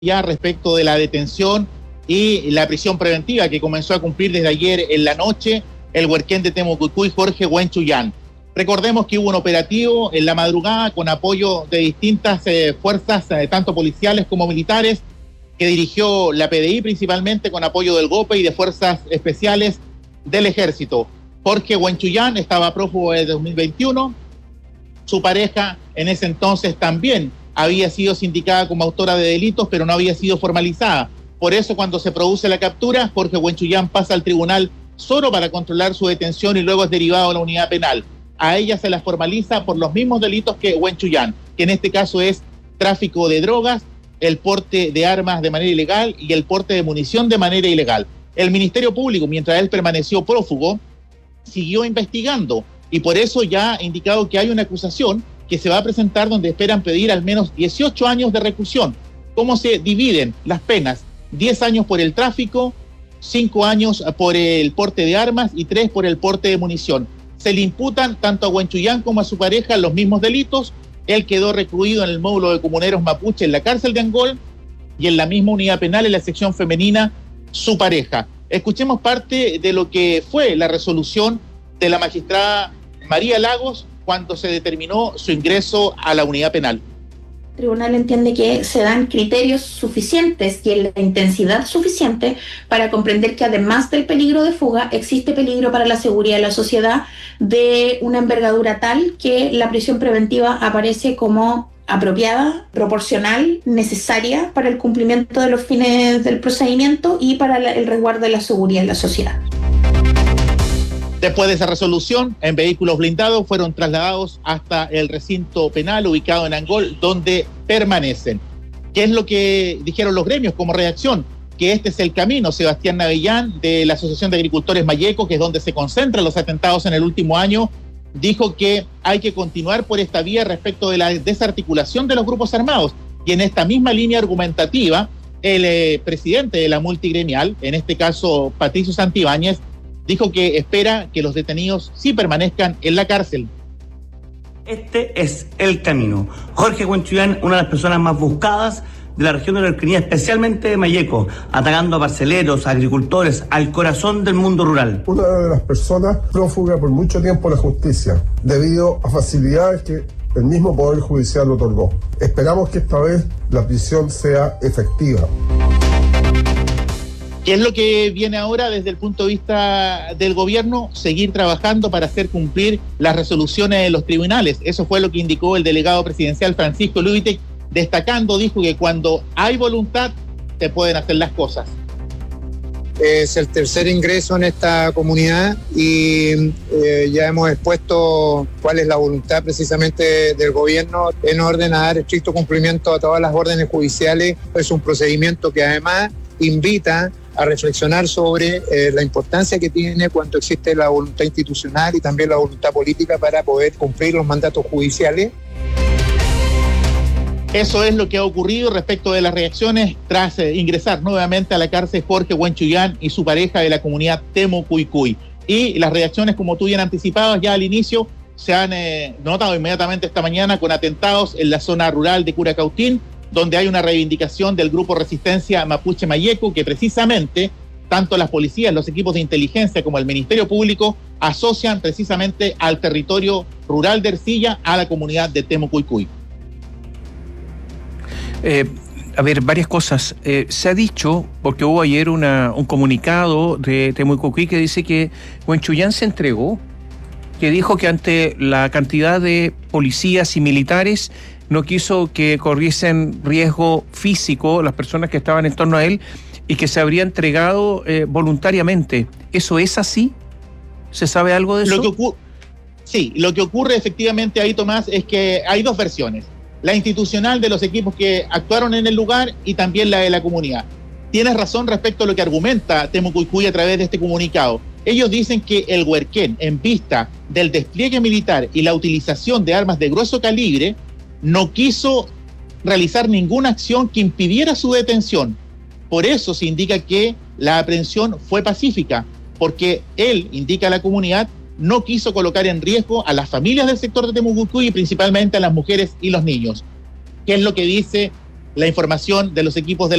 ya respecto de la detención y la prisión preventiva que comenzó a cumplir desde ayer en la noche el huerquén de Temucuicui, Jorge Huenchuyán. Recordemos que hubo un operativo en la madrugada con apoyo de distintas fuerzas, tanto policiales como militares, que dirigió la PDI principalmente con apoyo del GOPE y de fuerzas especiales del Ejército. Jorge Huenchuyán estaba prófugo de 2021, su pareja en ese entonces también había sido sindicada como autora de delitos, pero no había sido formalizada. Por eso, cuando se produce la captura, Jorge Huenchuyán pasa al tribunal solo para controlar su detención y luego es derivado a la unidad penal. A ella se la formaliza por los mismos delitos que Huenchuyán, que en este caso es tráfico de drogas, el porte de armas de manera ilegal y el porte de munición de manera ilegal. El Ministerio Público, mientras él permaneció prófugo, siguió investigando y por eso ya ha indicado que hay una acusación que se va a presentar donde esperan pedir al menos 18 años de reclusión. ¿Cómo se dividen las penas? 10 años por el tráfico, 5 años por el porte de armas y 3 por el porte de munición. Se le imputan tanto a Huenchuyán como a su pareja los mismos delitos. Él quedó recluido en el módulo de comuneros mapuche en la cárcel de Angol y en la misma unidad penal en la sección femenina su pareja. Escuchemos parte de lo que fue la resolución de la magistrada María Lagos cuando se determinó su ingreso a la unidad penal. El tribunal entiende que se dan criterios suficientes y la intensidad suficiente para comprender que además del peligro de fuga, existe peligro para la seguridad de la sociedad de una envergadura tal que la prisión preventiva aparece como apropiada, proporcional, necesaria para el cumplimiento de los fines del procedimiento y para el resguardo de la seguridad de la sociedad. Después de esa resolución, en vehículos blindados fueron trasladados hasta el recinto penal ubicado en Angol, donde permanecen. ¿Qué es lo que dijeron los gremios como reacción? Que este es el camino. Sebastián Navellán, de la Asociación de Agricultores Mayeco, que es donde se concentran los atentados en el último año, dijo que hay que continuar por esta vía respecto de la desarticulación de los grupos armados. Y en esta misma línea argumentativa, el presidente de la multigremial, en este caso Patricio Santibáñez, dijo que espera que los detenidos sí permanezcan en la cárcel. Este es el camino. Jorge Huenchuyán, una de las personas más buscadas de la región de la Araucanía, especialmente de Mayeco, atacando a parceleros, a agricultores, al corazón del mundo rural. Una de las personas prófuga por mucho tiempo de la justicia, debido a facilidades que el mismo Poder Judicial otorgó. Esperamos que esta vez la prisión sea efectiva. ¿Qué es lo que viene ahora desde el punto de vista del gobierno? Seguir trabajando para hacer cumplir las resoluciones de los tribunales. Eso fue lo que indicó el delegado presidencial Francisco Lubitek, destacando, dijo que cuando hay voluntad se pueden hacer las cosas. Es el tercer ingreso en esta comunidad y ya hemos expuesto cuál es la voluntad precisamente del gobierno en orden a dar estricto cumplimiento a todas las órdenes judiciales. Es un procedimiento que además invita a reflexionar sobre la importancia que tiene cuando existe la voluntad institucional y también la voluntad política para poder cumplir los mandatos judiciales. Eso es lo que ha ocurrido respecto de las reacciones tras ingresar nuevamente a la cárcel Jorge Huenchuyán y su pareja de la comunidad Temucuicui. Y las reacciones, como tú bien anticipabas ya al inicio, se han notado inmediatamente esta mañana con atentados en la zona rural de Curacautín, donde hay una reivindicación del grupo Resistencia Mapuche Mayeco, que precisamente tanto las policías, los equipos de inteligencia como el Ministerio Público asocian precisamente al territorio rural de Ercilla a la comunidad de Temucuicui. A ver, varias cosas. Se ha dicho, porque hubo ayer un comunicado de Temucuicui que dice que Huenchuyán se entregó, que dijo que ante la cantidad de policías y militares no quiso que corriesen riesgo físico las personas que estaban en torno a él y que se habría entregado voluntariamente. ¿Eso es así? ¿Se sabe algo de eso? Sí, lo que ocurre efectivamente ahí, Tomás, es que hay dos versiones. La institucional de los equipos que actuaron en el lugar y también la de la comunidad. Tienes razón respecto a lo que argumenta Temucuicui a través de este comunicado. Ellos dicen que el huerquén, en vista del despliegue militar y la utilización de armas de grueso calibre, no quiso realizar ninguna acción que impidiera su detención. Por eso se indica que la aprehensión fue pacífica, porque él, indica a la comunidad, no quiso colocar en riesgo a las familias del sector de Temucuicui y principalmente a las mujeres y los niños. ¿Qué es lo que dice la información de los equipos de